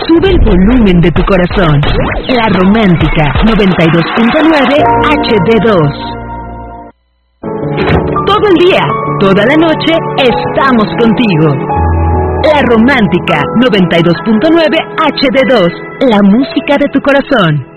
Sube el volumen de tu corazón. La Romántica 92.9 HD2. Todo el día, toda la noche, estamos contigo. La Romántica 92.9 HD2. La música de tu corazón.